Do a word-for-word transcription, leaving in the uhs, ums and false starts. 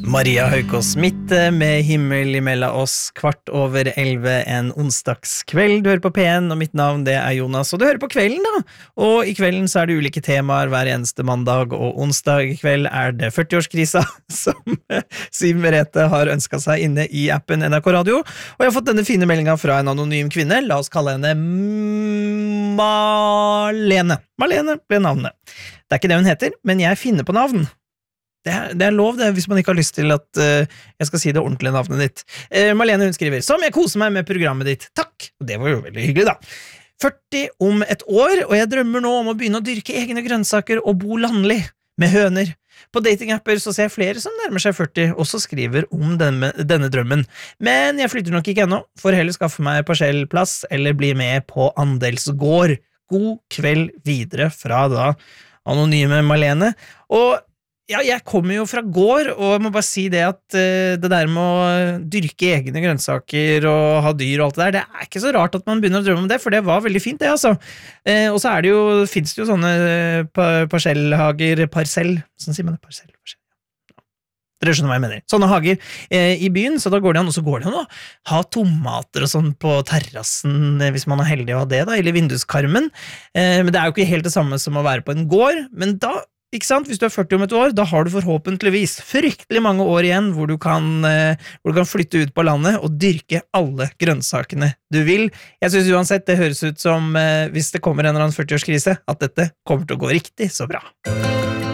Maria Høykås Mitte med himmel imellom oss kvart over elleve en onsdagskveld. Du hører på P en, og mitt navn det er Jonas, og du hører på Kvelden da. Og i kvelden så er det ulike temaer hver eneste mandag og onsdag. I kveld er det førti-årskrisa som Siv Merete har ønsket seg inne i appen N R K Radio. Og jeg har fått denne fine meldingen fra en anonym kvinne. La oss kalle henne Marlene. Marlene ble navnet. Det er ikke det hun heter, men jeg finner på navn. Det er, det er lov det, hvis man ikke har lyst til at uh, jeg skal si det ordentlige navnet ditt. Uh, Marlene hun skriver, som jeg koser meg med programmet ditt. Takk! Og det var jo veldig hyggelig da. førti om et år, og jeg drømmer nå om å begynne å dyrke egne grønnsaker og bo landlig, med høner. På datingapper så ser jeg flere som nærmer seg førti, og så skriver om denne, denne drømmen. Men jeg flytter nok ikke ennå, for heller skaffe meg parsellplass, eller bli med på andelsgård. God kveld videre fra da anonyme Marlene. Og ja, jeg kommer jo fra gård, og jeg må bare si det at uh, det der med å dyrke egne grønnsaker og ha dyr og alt det der, det er ikke så rart at man begynner å drømme om det, for det var veldig fint det, altså. Uh, og så er det jo, finnes det jo sånne pa- parsellhager, parsell, sånn sier man det, parsell, parsell. Dere skjønner hva jeg mener. Sånne hager eh, i byen, så da går det an, og så går det an å ha tomater og sånn på terrassen, eh, hvis man er heldig å ha det da, eller vinduskarmen. Eh, men det er jo ikke helt det samme som å være på en gård, men da ikke sant? Hvis du er førti om et år, da har du forhåpentligvis fryktelig mange år igjen hvor du kan, eh, hvor du kan flytte ut på landet og dyrke alle grønnsakene du vil. Jeg synes uansett det høres ut som, eh, hvis det kommer en eller annen førti-årskrise, at dette kommer til å gå riktig så bra.